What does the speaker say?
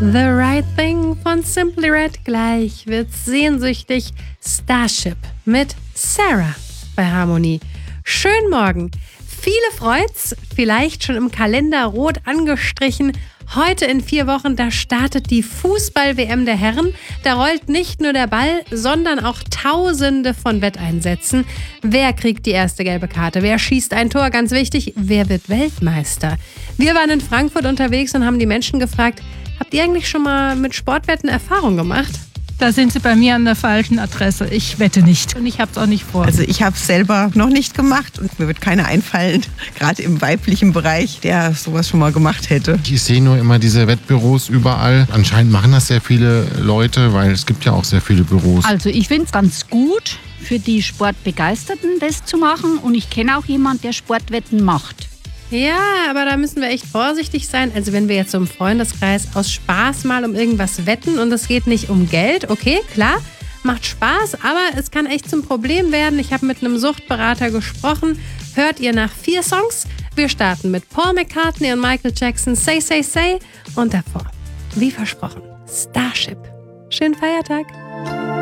The Right Thing von Simply Red. Gleich wird's sehnsüchtig. Starship mit Sarah bei Harmonie. Schönen Morgen. Viele freut's, vielleicht schon im Kalender rot angestrichen. Heute in 4 Wochen, da startet die Fußball-WM der Herren. Da rollt nicht nur der Ball, sondern auch Tausende von Wetteinsätzen. Wer kriegt die erste gelbe Karte? Wer schießt ein Tor? Ganz wichtig, wer wird Weltmeister? Wir waren in Frankfurt unterwegs und haben die Menschen gefragt, habt ihr eigentlich schon mal mit Sportwetten Erfahrung gemacht? Da sind Sie bei mir an der falschen Adresse. Ich wette nicht und ich habe es auch nicht vor. Also ich habe es selber noch nicht gemacht und mir wird keiner einfallen, gerade im weiblichen Bereich, der sowas schon mal gemacht hätte. Ich sehe nur immer diese Wettbüros überall. Anscheinend machen das sehr viele Leute, weil es gibt ja auch sehr viele Büros. Also ich finde es ganz gut, für die Sportbegeisterten das zu machen. Und ich kenne auch jemanden, der Sportwetten macht. Ja, aber da müssen wir echt vorsichtig sein. Also wenn wir jetzt so im Freundeskreis aus Spaß mal um irgendwas wetten und es geht nicht um Geld, okay, klar, macht Spaß, aber es kann echt zum Problem werden. Ich habe mit einem Suchtberater gesprochen. Hört ihr nach 4 Songs? Wir starten mit Paul McCartney und Michael Jackson, Say, Say, Say. Und davor, wie versprochen, Starship. Schönen Feiertag.